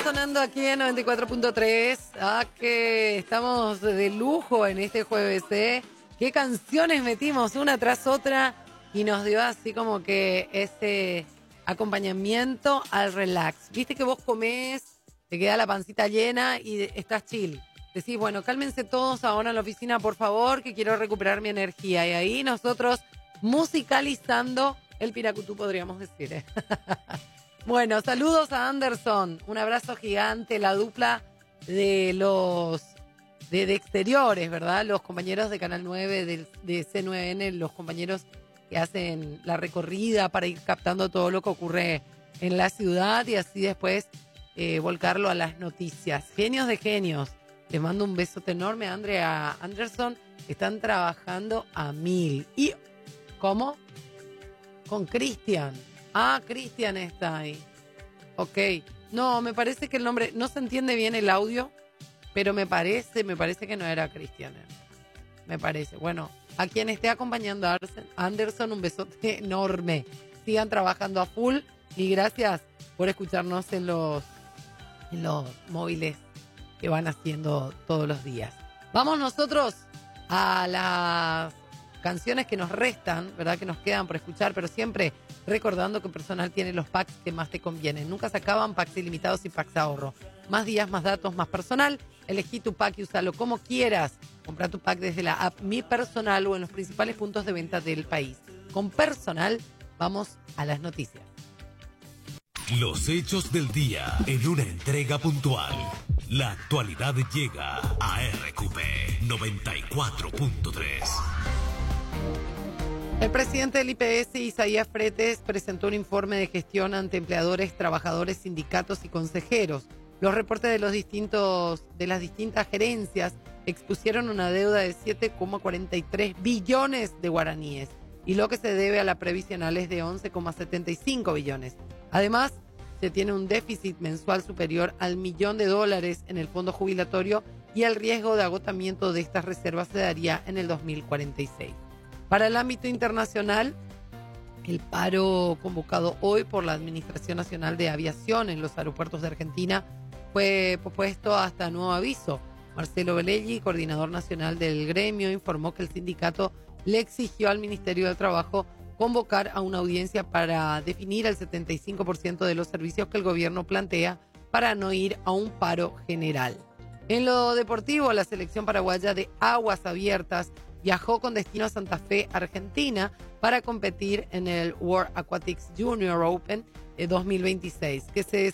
sonando aquí en 94.3. Que estamos de lujo en este jueves, ¿eh? Qué canciones metimos una tras otra y nos dio así como que ese acompañamiento al relax. Viste que vos comés, te queda la pancita llena y estás chill. Decís, bueno, cálmense todos ahora en la oficina, por favor, que quiero recuperar mi energía. Y ahí nosotros musicalizando el piracutú, podríamos decir, ¿eh? Bueno, saludos a Anderson, un abrazo gigante, la dupla de los de exteriores, ¿verdad? Los compañeros de Canal 9, de C9N, los compañeros que hacen la recorrida para ir captando todo lo que ocurre en la ciudad y así después volcarlo a las noticias. Genios de genios. Les mando un besote enorme a Andrea Anderson. Están trabajando a 1000. ¿Y cómo? Con Cristian. Ah, Cristian está ahí. Ok. No, me parece que el nombre... No se entiende bien el audio, pero me parece que no era Cristian. Me parece. Bueno, a quien esté acompañando a Anderson, un besote enorme. Sigan trabajando a full y gracias por escucharnos en los móviles que van haciendo todos los días. Vamos nosotros a las canciones que nos restan, ¿verdad? Que nos quedan por escuchar, pero siempre recordando que Personal tiene los packs que más te convienen. Nunca se acaban, packs ilimitados y packs ahorro. Más días, más datos, más personal. Elegí tu pack y úsalo como quieras. Compra tu pack desde la app Mi Personal o en los principales puntos de venta del país. Con Personal, vamos a las noticias. Los hechos del día en una entrega puntual. La actualidad llega a RQP 94.3. El presidente del IPS, Isaías Fretes, presentó un informe de gestión ante empleadores, trabajadores, sindicatos y consejeros. Los reportes de las distintas gerencias expusieron una deuda de 7,43 billones de guaraníes y lo que se debe a la previsional es de 11,75 billones. Además, se tiene un déficit mensual superior al $1.000.000 en el fondo jubilatorio y el riesgo de agotamiento de estas reservas se daría en el 2046. Para el ámbito internacional, el paro convocado hoy por la Administración Nacional de Aviación en los aeropuertos de Argentina fue pospuesto hasta nuevo aviso. Marcelo Belelli, coordinador nacional del gremio, informó que el sindicato le exigió al Ministerio de Trabajo convocar a una audiencia para definir el 75% de los servicios que el gobierno plantea para no ir a un paro general. En lo deportivo, la selección paraguaya de aguas abiertas viajó con destino a Santa Fe, Argentina, para competir en el World Aquatics Junior Open 2026, que se